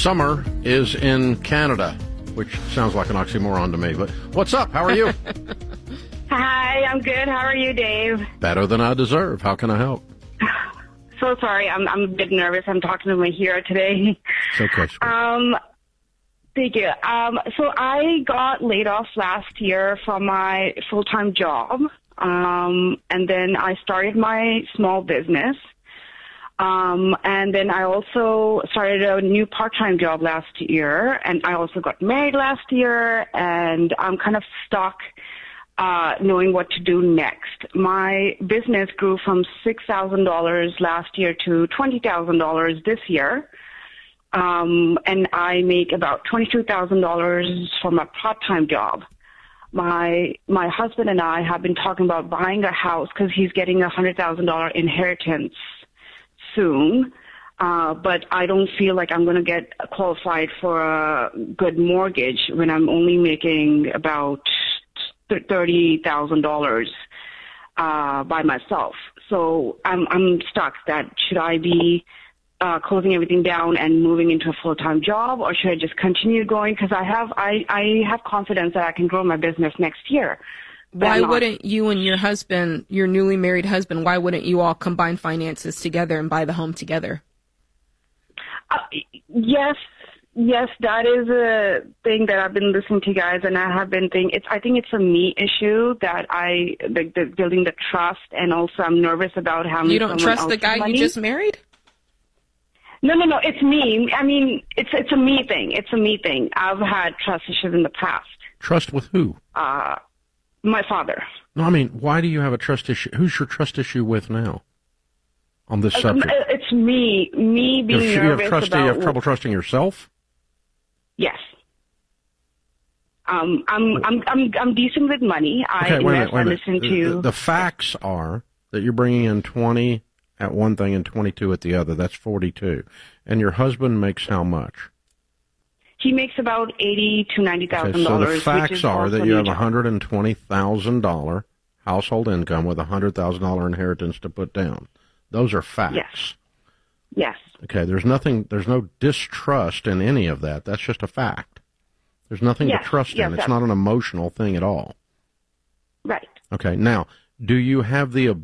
Summer is in Canada, which sounds like an oxymoron to me. But what's up? How are you? Hi, I'm good. How are you, Dave? Better than I deserve. How can I help? So sorry, I'm a bit nervous. I'm talking to my hero today. It's okay. Thank you. So I got laid off last year from my full-time job, and then I started my small business. And then I also started a new part-time job last year, and I also got married last year, and I'm kind of stuck knowing what to do next. My business grew from $6,000 last year to $20,000 this year, and I make about $22,000 from a part-time job. My husband and I have been talking about buying a house because he's getting a $100,000 inheritance soon, but I don't feel like I'm going to get qualified for a good mortgage when I'm only making about $30,000 by myself. So I'm stuck. That should I be closing everything down and moving into a full-time job, or should I just continue going? Because I have confidence that I can grow my business next year. Why wouldn't you and your husband, your newly married husband, why wouldn't you all combine finances together and buy the home together? Yes, that is a thing that I've been listening to, guys, and I have been thinking. I think it's a me issue that the building the trust, and also I'm nervous about having. You don't trust the guy you just married? No, it's me. I mean, it's a me thing. It's a me thing. I've had trust issues in the past. Trust with who? My father. No, I mean, why do you have a trust issue? Who's your trust issue with now on this subject? It's me being nervous about... You have trouble trusting yourself? Yes. I'm decent with money. Okay, wait a minute. The facts are that you're bringing in 20 at one thing and 22 at the other. That's 42. And your husband makes how much? He makes about $80,000 to $90,000. Okay, so the facts are that you have $120,000 household income with $100,000 inheritance to put down. Those are facts. Yes. Okay, there's no distrust in any of that. That's just a fact. There's nothing to trust in. It's not an emotional thing at all. Right. Okay, now, do you have the